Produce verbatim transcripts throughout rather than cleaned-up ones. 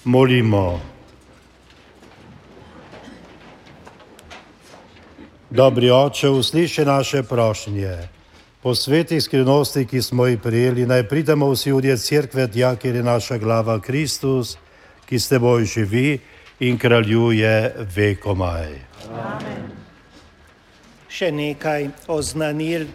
Molimo. Dobri Oče, usliši naše prošnje. Po svetih skrivnosti, ki smo jih prijeli, naj pridemo vsi ljudje cerkve, tja, kjer je naša glava Kristus, ki s teboj živi in kraljuje vekomaj. Amen. Še nekaj oznanil.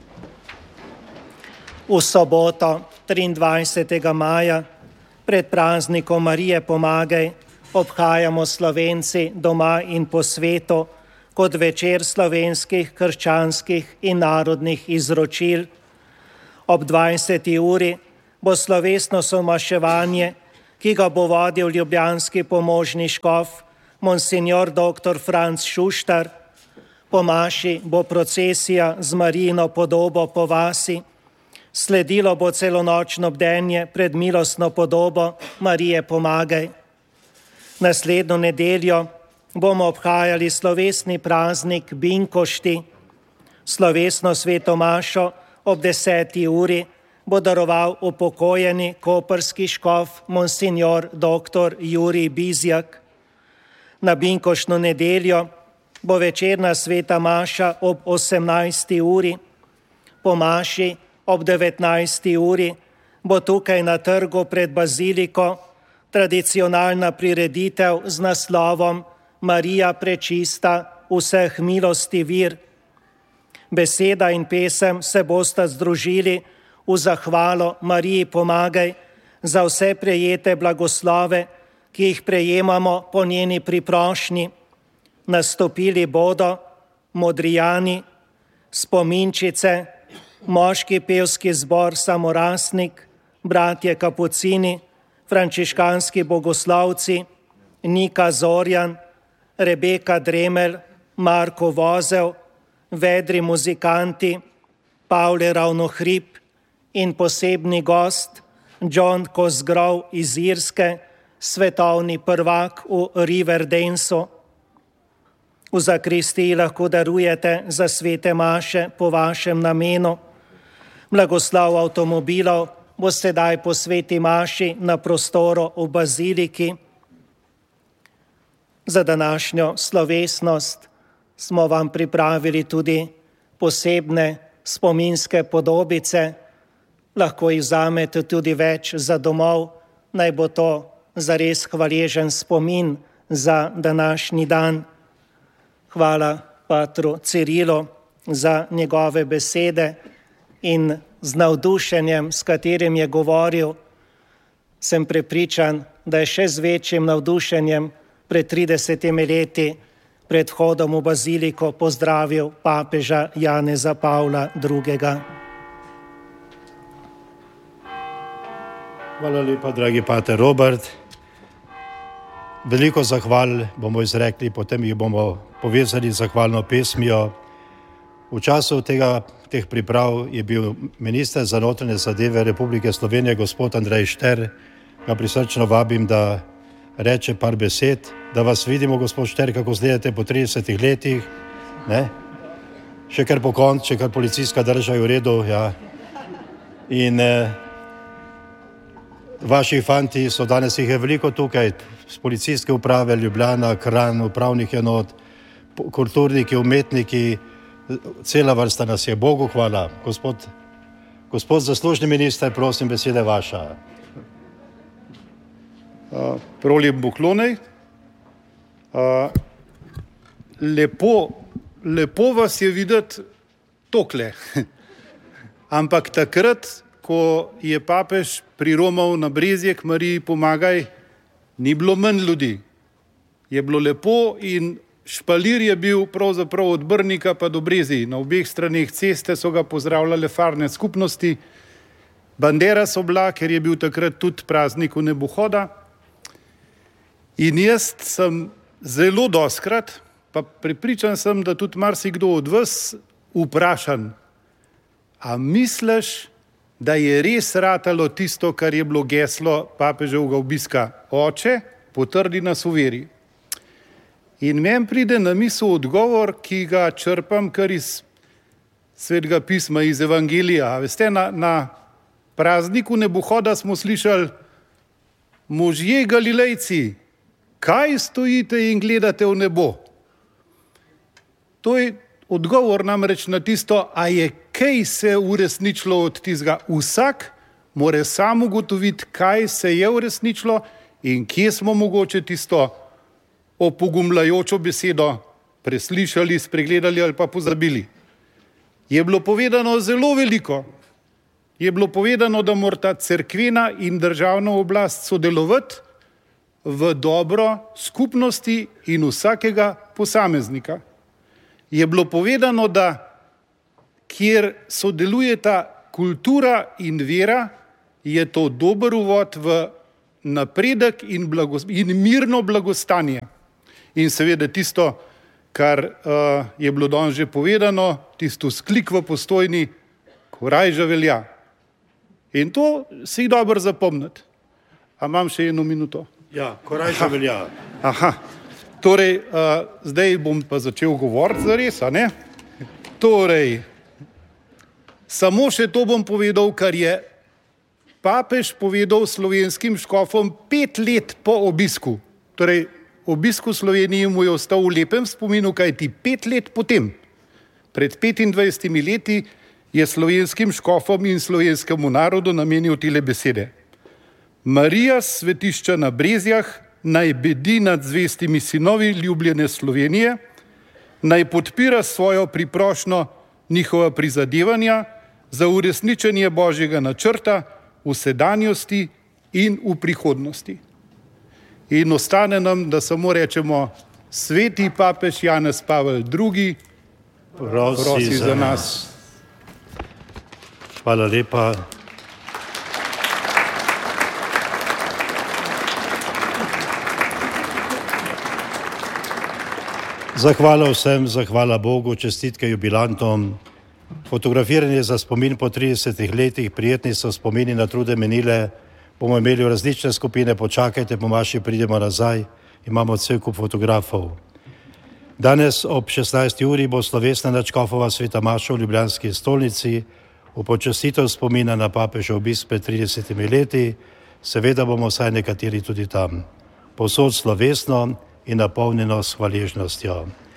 V soboto, triindvajsetega maja, pred praznikom Marije Pomagaj, obhajamo Slovenci doma in po svetu kot večer slovenskih, krščanskih in narodnih izročil. Ob dvajseti uri bo slovesno somaševanje, ki ga bo vodil ljubljanski pomožni škof, monsignor doktor Franc Šuštar. Po maši bo procesija z Marijino podobo po vasi. Sledilo bo celonočno bdenje pred milostno podobo Marije Pomagaj. Naslednjo nedeljo bomo obhajali slovesni praznik Binkošti. Slovesno sveto mašo ob deseti uri bo daroval upokojeni koprski škof monsignor doktor Jurij Bizjak. Na Binkoštno nedeljo bo večerna sveta maša ob osemnajsti uri. Po maši ob devetnajsti uri bo tukaj na trgu pred baziliko tradicionalna prireditev z naslovom Marija prečista, vseh milosti vir. Beseda in pesem se bosta združili v zahvalo Mariji Pomagaj za vse prejete blagoslove, ki jih prejemamo po njeni priprošnji. Nastopili bodo Modrijani, Spominčice, moški pevski zbor Samorastnik, bratje Kapucini, frančiškanski bogoslovci, Nika Zorjan, Rebeka Dremelj, Marko Vozel, vedri muzikanti, Pavle Ravnohrib in posebni gost John Cosgrove iz Irske, svetovni prvak v Riverdancu. V zakristiji lahko darujete za svete maše po vašem namenu. Blagoslov avtomobilov bo sedaj po sveti maši na prostoru v baziliki. Za današnjo slovesnost smo vam pripravili tudi posebne spominske podobice. Lahko jih vzamete tudi več za domov, naj bo to zares hvaležen spomin za današnji dan. Hvala patru Cirilu za njegove besede in z navdušenjem, s katerim je govoril, sem prepričan, da je še z večjim navdušenjem pred tridesetimi leti pred vhodom v baziliko pozdravil papeža Janeza Pavla drugega. Hvala lepa, dragi pater Robert. Veliko zahval bomo izrekli, potem jih bomo povezali z zahvalno pesmijo. V času tega, teh priprav je bil minister za notranje zadeve Republike Slovenije, gospod Andrej Šter. Ga prisrčno vabim, da reče par besed, da vas vidimo, gospod Šter, kako izgledate po tridesetih letih. Ne? Še kar po konc, še kar policijska drža je v redu. Ja. In eh, vaši fanti so danes, jih je veliko tukaj, z policijske uprave Ljubljana, Kranj, upravnih enot, kulturniki, umetniki, cela vrsta nas je. Bogu hvala. Gospod, gospod zaslužni minister, prosim, beseda je vaša. Uh, prav lep poklonej. Uh, lepo, lepo vas je videti tokle. Ampak takrat, ko je papež priromal na Brezje k Mariji Pomagaj, ni bilo manj ljudi. Je bilo lepo in špalir je bil pravzaprav od Brnika pa do Brezij. Na obeh straneh ceste so ga pozdravljale farne skupnosti. Bandera so bila, ker je bil takrat tudi praznik v nebohoda. In jaz sem zelo doskrat, pa prepričan sem, da tudi marsikdo od vas vprašan, a misliš, da je res ratalo tisto, kar je bilo geslo papeževega obiska? Oče, potrdi nas v veri. In meni pride na misel odgovor, ki ga črpam kar iz Svetega pisma, iz Evangelija. Veste, na, na prazniku nebohoda smo slišali možje Galilejci, kaj stojite in gledate v nebo? To je odgovor namreč na tisto, a je kaj se uresničilo od tistega. Vsak mora sam ugotoviti, kaj se je uresničilo in kje smo mogoče tisto opogumljajočo besedo preslišali, spregledali ali pa pozabili. Je bilo povedano zelo veliko. Je bilo povedano, da morata cerkvena in državna oblast sodelovati v dobro skupnosti in vsakega posameznika. Je bilo povedano, da kjer sodelujeta kultura in vera, je to dober uvod v napredek in, blagos- in mirno blagostanje. In seveda tisto, kar uh, je bilo danes že povedano, tisto sklik v Postojni, korajža velja. In to si dobro zapomniti. A imam še eno minuto? Ja, korajža velja. Aha, torej, uh, zdaj bom pa začel govoriti zares, a ne? Torej, samo še to bom povedal, kar je papež povedal slovenskim škofom pet let po obisku. Torej, obisku Sloveniji mu je ostal v lepem spominu, kajti pet let potem, pred petindvajsetimi leti, je slovenskim škofom in slovenskemu narodu namenil tile besede. Marija svetišča na Brezjah naj bedi nad zvestimi sinovi ljubljene Slovenije, naj podpira svojo priprošnjo njihova prizadevanja za uresničenje Božjega načrta v sedanjosti in v prihodnosti. In ostane nam, da samo rečemo, sveti papež Janez Pavel drugi, Prosi, prosi za, za nas. nas. Hvala lepa. Zahvala vsem, zahvala Bogu, čestitke jubilantom. Fotografiranje za spomin po tridesetih letih, prijetni so spomini na trude menile, bomo imeli različne skupine, počakajte, po maši pridemo nazaj, imamo cel kup fotografov. Danes ob šestnajsti uri bo slovesna nadškofova sveta maša v ljubljanski stolnici, v počastitev spomina na papežev obisk pred tridesetimi leti, seveda bomo vsaj nekateri tudi tam. Povsod slovesno in napolnjeno s hvaležnostjo.